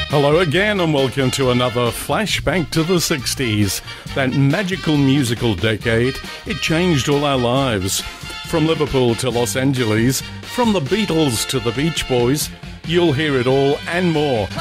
Hello again and welcome to another flashback to the 60s. That magical musical decade, it changed all our lives. From Liverpool to Los Angeles, from the Beatles to the Beach Boys, you'll hear it all and more